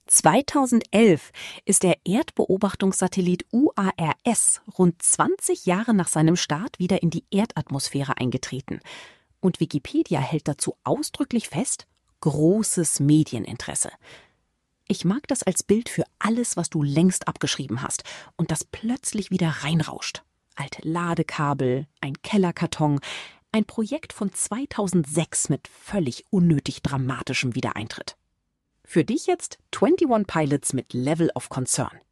2011 ist der Erdbeobachtungssatellit UARS rund 20 Jahre nach seinem Start wieder in die Erdatmosphäre eingetreten. Und Wikipedia hält dazu ausdrücklich fest: großes Medieninteresse. Ich mag das als Bild für alles, was du längst abgeschrieben hast und das plötzlich wieder reinrauscht. Alte Ladekabel, ein Kellerkarton, ein Projekt von 2006 mit völlig unnötig dramatischem Wiedereintritt. Für dich jetzt 21 Pilots mit Level of Concern.